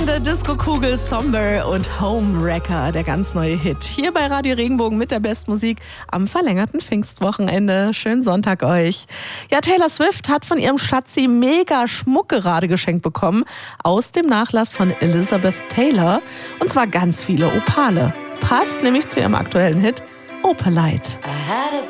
Glühende Disco-Kugel, Somber und Homewrecker, der ganz neue Hit. Hier bei Radio Regenbogen mit der Bestmusik am verlängerten Pfingstwochenende. Schönen Sonntag euch. Ja, Taylor Swift hat von ihrem Schatzi mega Schmuck gerade geschenkt bekommen aus dem Nachlass von Elizabeth Taylor. Und zwar ganz viele Opale. Passt nämlich zu ihrem aktuellen Hit Opalite. I had a